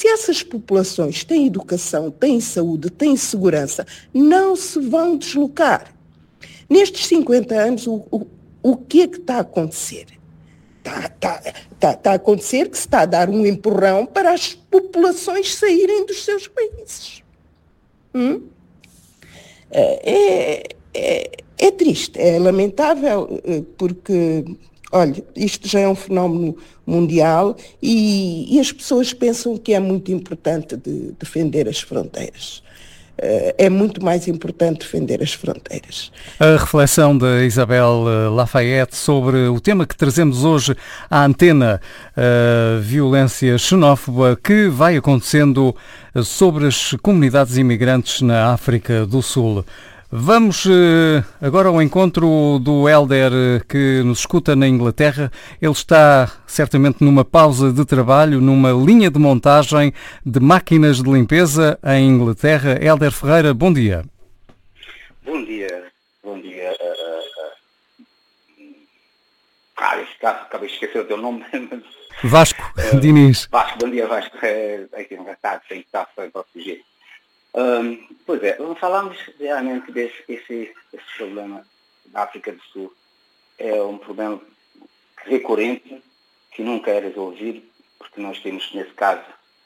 essas populações têm educação, têm saúde, têm segurança, não se vão deslocar. Nestes 50 anos, o que é que está a acontecer? Está a acontecer que se está a dar um empurrão para as populações saírem dos seus países. É triste, é lamentável, porque, olha, isto já é um fenómeno mundial e as pessoas pensam que é muito importante defender as fronteiras. É muito mais importante defender as fronteiras. A reflexão da Isabel Lafayette sobre o tema que trazemos hoje à antena, a violência xenófoba que vai acontecendo sobre as comunidades imigrantes na África do Sul. Vamos agora ao encontro do Hélder, que nos escuta na Inglaterra. Ele está certamente numa pausa de trabalho, numa linha de montagem de máquinas de limpeza em Inglaterra. Hélder Ferreira, bom dia. Bom dia. Acabei de esquecer o teu nome. Vasco Diniz. Vasco, bom dia, Vasco. É que engraçado, sem estar para fugir. Pois é, falamos realmente desse problema da África do Sul. É um problema recorrente que nunca é resolvido, porque nós temos nesse caso,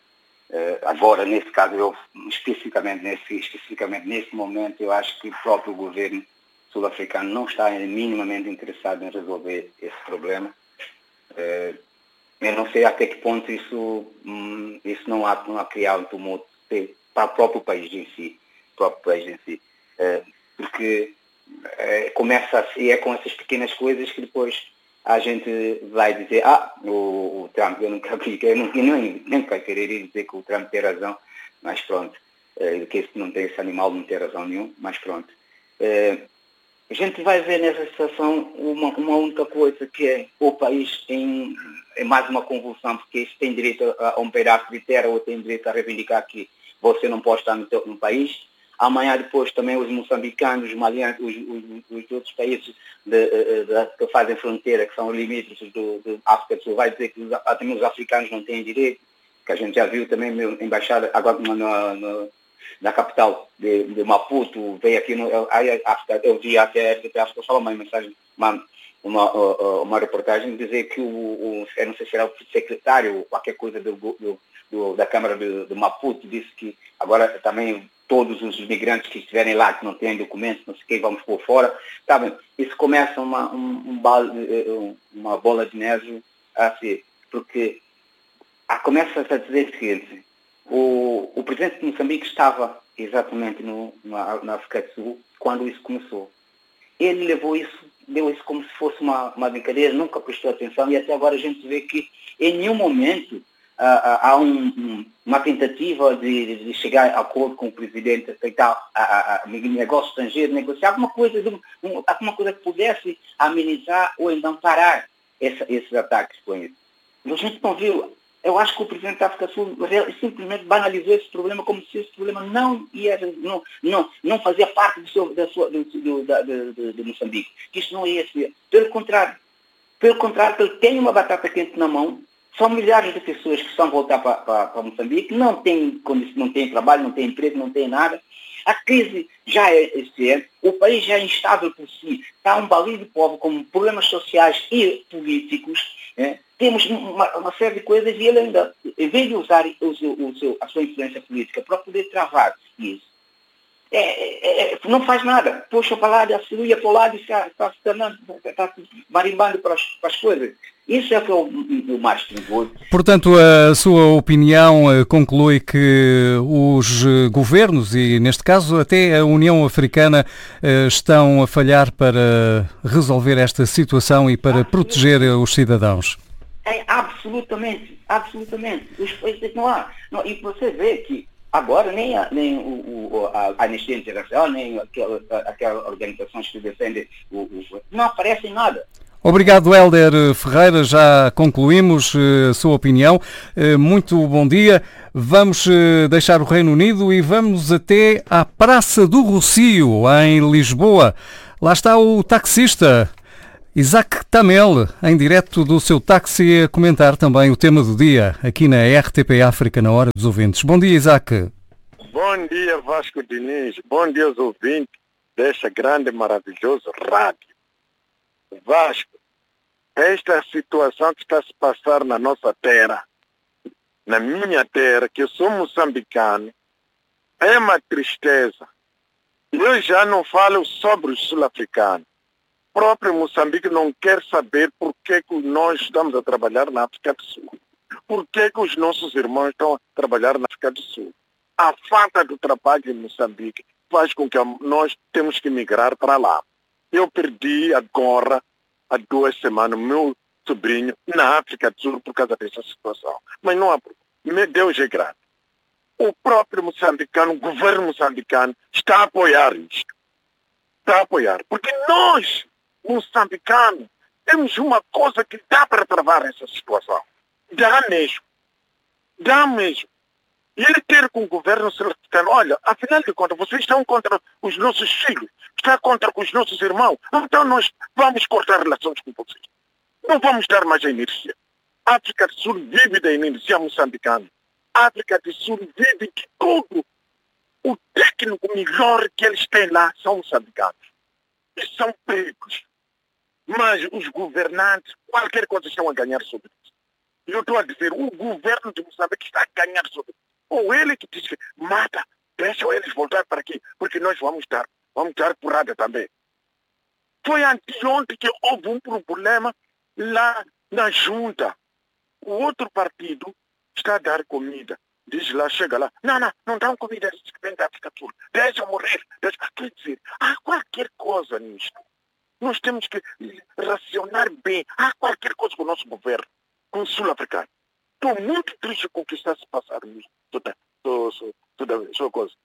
especificamente nesse momento, eu acho que o próprio governo sul-africano não está minimamente interessado em resolver esse problema. Eu não sei até que ponto isso não há criado um tumulto para o próprio país em si, porque começa assim, é com essas pequenas coisas que depois a gente vai dizer, o Trump, eu nunca aplico, eu nem quero querer dizer que o Trump tem razão, mas pronto, que esse animal não tem razão nenhuma, mas pronto. A gente vai ver nessa situação uma única coisa, que é o país em mais uma convulsão, porque este tem direito a um pedaço de terra, ou tem direito a reivindicar que você não pode estar no país. Amanhã depois também os moçambicanos, os malianos, os outros países que fazem fronteira, que são limítrofes da África do Sul, vai dizer que também os africanos não têm direito, que a gente já viu também na embaixada, agora na capital de Maputo, veio aqui, eu vi até só uma mensagem, uma reportagem dizer que eu não sei se era o secretário, qualquer coisa da Câmara de Maputo, disse que agora também todos os imigrantes que estiverem lá, que não têm documentos, não sei o que, vamos por fora. Tá bem, isso começa uma bola de neve assim, porque começa a dizer o seguinte: o presidente de Moçambique estava exatamente na África do Sul quando isso começou. Ele deu isso como se fosse uma brincadeira, nunca prestou atenção, e até agora a gente vê que em nenhum momento há uma tentativa de chegar a acordo com o presidente, aceitar negócio estrangeiro, negociar alguma coisa que pudesse amenizar ou então parar esses ataques com isso. A gente não viu. Eu acho que o presidente da África do Sul simplesmente banalizou esse problema como se esse problema não fazia parte de Moçambique. Que isso não ia ser. Pelo contrário, ele tem uma batata quente na mão. São milhares de pessoas que estão a voltar para Moçambique, não tem trabalho, não tem emprego, não tem nada. A crise já é o país já é instável por si, está um balido de povo com problemas sociais e políticos. Temos uma série de coisas e ele ainda, em vez de usar a sua influência política para poder travar isso, não faz nada. Puxa para lá, acilia para o lado e está marimbando para as coisas. Isso é que é o mais perigoso. Portanto, a sua opinião conclui que os governos, e neste caso até a União Africana, estão a falhar para resolver esta situação e para proteger os cidadãos? Absolutamente. Os países não há. E você vê que agora nem a Anistia Internacional, nem aquelas organizações que defendem não aparecem nada. Obrigado, Hélder Ferreira. Já concluímos a sua opinião. Muito bom dia. Vamos deixar o Reino Unido e vamos até à Praça do Rossio, em Lisboa. Lá está o taxista Isaac Tamel, em direto do seu táxi, a comentar também o tema do dia, aqui na RTP África, na Hora dos Ouvintes. Bom dia, Isaac. Bom dia, Vasco Diniz. Bom dia aos ouvintes desta grande e maravilhosa rádio. Vasco, esta situação que está a se passar na nossa terra, na minha terra, que eu sou moçambicano, é uma tristeza. Eu já não falo sobre os sul-africanos. O próprio Moçambique não quer saber por que nós estamos a trabalhar na África do Sul. Por que os nossos irmãos estão a trabalhar na África do Sul. A falta do trabalho em Moçambique faz com que nós temos que migrar para lá. Eu perdi agora, há 2 semanas, meu sobrinho na África do Sul por causa dessa situação. Mas não há problema. Deus é grande. O próprio moçambicano, o governo moçambicano, está a apoiar isto. Está a apoiar. Porque nós, moçambicanos, temos uma coisa que dá para travar essa situação. Dá mesmo. Dá mesmo. E ele ter com o governo sul-africano, olha, afinal de contas, vocês estão contra os nossos filhos, estão contra os nossos irmãos, então nós vamos cortar relações com vocês. Não vamos dar mais energia. A África do Sul vive da energia moçambicana. A África do Sul vive de tudo. O técnico melhor que eles têm lá são moçambicanos. E são perigos. Mas os governantes, qualquer coisa estão a ganhar sobre isso. E eu estou a dizer, o governo de Moçambique está a ganhar sobre isso. Ou ele que diz que mata, deixa eles voltar para aqui, porque nós vamos dar porrada também. Foi anteontem que houve um problema lá na junta. O outro partido está a dar comida. Diz lá, chega lá, não dão comida a esses que vêm da África do Sul. Deixa morrer. Quer dizer, há qualquer coisa nisto. Nós temos que racionar bem. Há qualquer coisa com o nosso governo, com o sul-africano. Estou muito triste com o que está a se passar nisso. Toda sua coisa.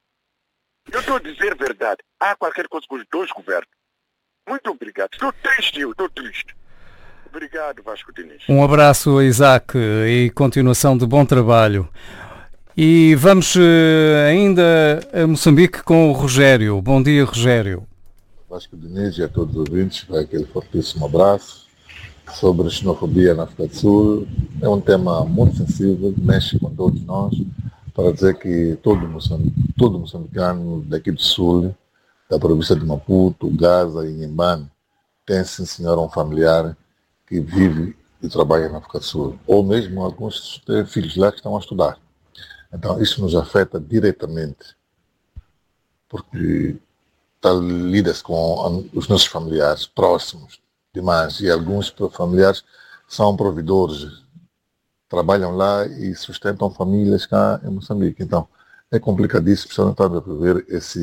Eu estou a dizer a verdade. Há qualquer coisa com os dois governos. Muito obrigado. Estou triste. Obrigado, Vasco Diniz. Um abraço, Isaac, e continuação de bom trabalho. E vamos ainda a Moçambique com o Rogério. Bom dia, Rogério. Vasco Diniz e a todos os ouvintes, vai aquele fortíssimo abraço. Sobre a xenofobia na África do Sul, é um tema muito sensível, mexe com todos nós, para dizer que todo moçambicano daqui do Sul, da província de Maputo, Gaza e Inhambane, tem sim senhor um familiar que vive e trabalha na África do Sul, ou mesmo alguns têm filhos lá que estão a estudar. Então isso nos afeta diretamente, porque lida-se com os nossos familiares próximos demais, e alguns familiares são provedores, trabalham lá e sustentam famílias cá em Moçambique. Então é complicadíssimo, precisamos estar a rever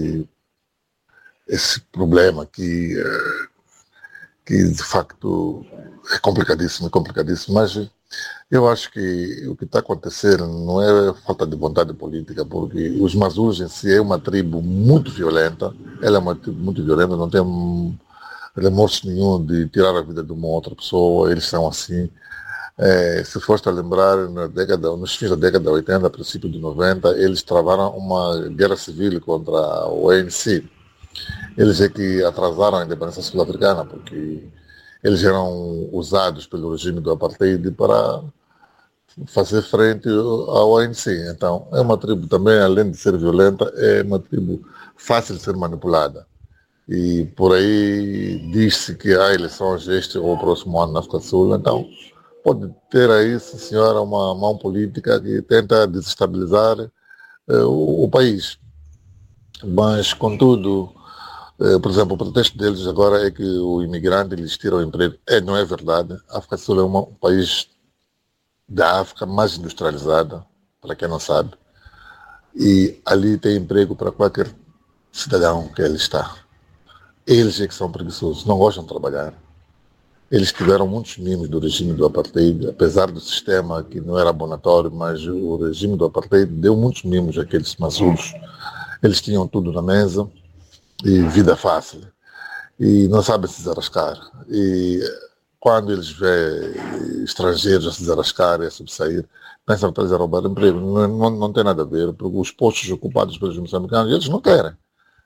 esse problema que de facto é complicadíssimo, mas eu acho que o que está acontecendo não é falta de vontade política, porque os Mazulus em si é uma tribo muito violenta, ela é uma tribo muito violenta, não tem remorso nenhum de tirar a vida de uma outra pessoa, eles são assim. Se foste a lembrar, nos fins da década de 80, princípio de 90, eles travaram uma guerra civil contra o ANC. Eles é que atrasaram a independência sul-africana, porque eles eram usados pelo regime do apartheid para fazer frente ao ANC. Então, é uma tribo também, além de ser violenta, é uma tribo fácil de ser manipulada. E por aí diz-se que há eleições este ou o próximo ano na África do Sul. Então, pode ter aí, sim, senhora, uma mão política que tenta desestabilizar o país. Mas, contudo, por exemplo, o pretexto deles agora é que o imigrante lhes tira o emprego. Não é verdade. A África do Sul é um país da África mais industrializada, para quem não sabe. E ali tem emprego para qualquer cidadão que ali está. Eles é que são preguiçosos, não gostam de trabalhar. Eles tiveram muitos mimos do regime do apartheid, apesar do sistema que não era abonatório, mas o regime do apartheid deu muitos mimos àqueles mazulos. Eles tinham tudo na mesa e vida fácil. E não sabem se desarrascar. E quando eles veem estrangeiros a se desarrascar e a subsair, pensam que eles a roubar emprego. Não tem nada a ver, porque os postos ocupados pelos moçambicanos, eles não querem.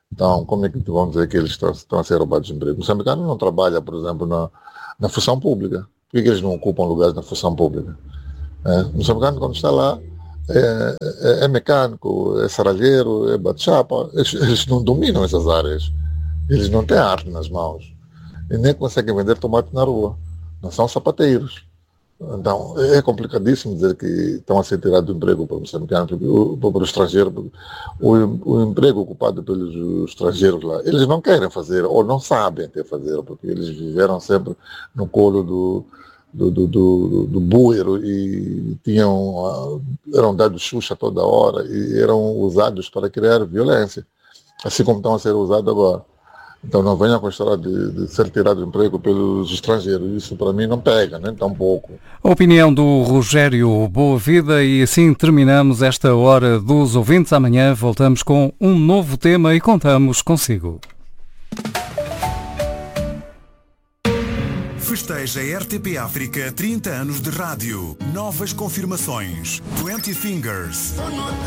Então, como é que vão dizer que eles estão a ser roubados de emprego? O moçambicano não trabalha, por exemplo, na função pública. Por que eles não ocupam lugares na função pública? O moçambicano, quando está lá, é mecânico, é serralheiro, é bate-chapa. Eles não dominam essas áreas. Eles não têm arte nas mãos. E nem conseguem vender tomate na rua. Não são sapateiros. Então, é complicadíssimo dizer que estão a ser tirados do emprego para o moçambicano, para o estrangeiro. O emprego ocupado pelos estrangeiros lá, eles não querem fazer, ou não sabem até fazer, porque eles viveram sempre no colo do bueiro e eram dados xuxa toda hora e eram usados para criar violência, assim como estão a ser usados agora. Então não venha com a história de ser tirado de emprego pelos estrangeiros. Isso para mim não pega, nem tão pouco. A opinião do Rogério Boa Vida, e assim terminamos esta Hora dos Ouvintes. Amanhã voltamos com um novo tema e contamos consigo. Festeja RTP África 30 anos de rádio. Novas confirmações. 20 Fingers.